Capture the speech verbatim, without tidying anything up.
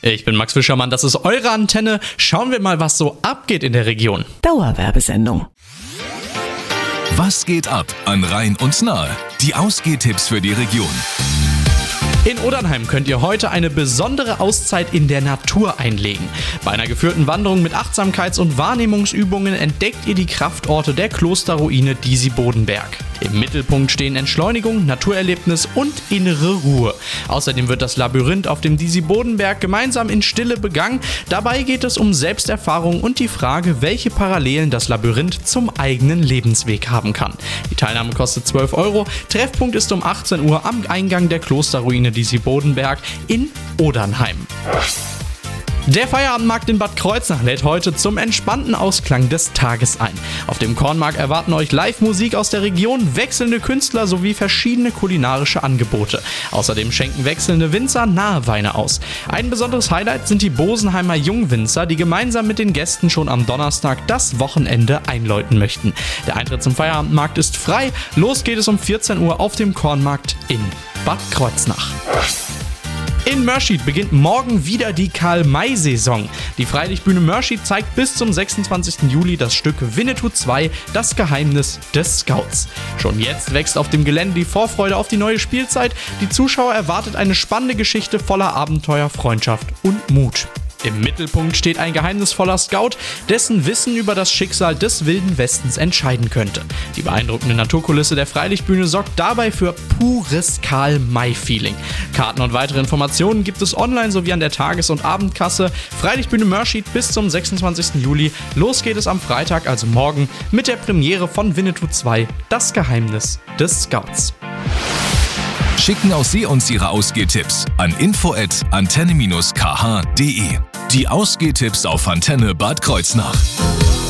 Ich bin Max Fischermann, das ist eure Antenne. Schauen wir mal, was so abgeht in der Region. Dauerwerbesendung. Was geht ab an Rhein und Nahe? Die Ausgehtipps für die Region. In Odernheim könnt ihr heute eine besondere Auszeit in der Natur einlegen. Bei einer geführten Wanderung mit Achtsamkeits- und Wahrnehmungsübungen entdeckt ihr die Kraftorte der Klosterruine Disi-Bodenberg. Im Mittelpunkt stehen Entschleunigung, Naturerlebnis und innere Ruhe. Außerdem wird das Labyrinth auf dem Disi-Bodenberg gemeinsam in Stille begangen. Dabei geht es um Selbsterfahrung und die Frage, welche Parallelen das Labyrinth zum eigenen Lebensweg haben kann. Die Teilnahme kostet zwölf Euro. Treffpunkt ist um achtzehn Uhr am Eingang der Klosterruine Disi-Bodenberg in Odernheim. Der Feierabendmarkt in Bad Kreuznach lädt heute zum entspannten Ausklang des Tages ein. Auf dem Kornmarkt erwarten euch Live-Musik aus der Region, wechselnde Künstler sowie verschiedene kulinarische Angebote. Außerdem schenken wechselnde Winzer nahe Weine aus. Ein besonderes Highlight sind die Bosenheimer Jungwinzer, die gemeinsam mit den Gästen schon am Donnerstag das Wochenende einläuten möchten. Der Eintritt zum Feierabendmarkt ist frei. Los geht es um vierzehn Uhr auf dem Kornmarkt in Bad Kreuznach. In Mörschid beginnt morgen wieder die Karl-May-Saison. Die Freilichtbühne Mörschid zeigt bis zum sechsundzwanzigsten Juli das Stück Winnetou zwei, das Geheimnis des Scouts. Schon jetzt wächst auf dem Gelände die Vorfreude auf die neue Spielzeit. Die Zuschauer erwartet eine spannende Geschichte voller Abenteuer, Freundschaft und Mut. Im Mittelpunkt steht ein geheimnisvoller Scout, dessen Wissen über das Schicksal des Wilden Westens entscheiden könnte. Die beeindruckende Naturkulisse der Freilichtbühne sorgt dabei für pures Karl-May-Feeling. Karten und weitere Informationen gibt es online sowie an der Tages- und Abendkasse. Freilichtbühne Mörschid bis zum sechsundzwanzigsten Juli. Los geht es am Freitag, also morgen, mit der Premiere von Winnetou zwei, das Geheimnis des Scouts. Schicken auch Sie uns Ihre Ausgehtipps an info at antenne dash k h punkt de. Die Ausgehtipps auf Antenne Bad Kreuznach.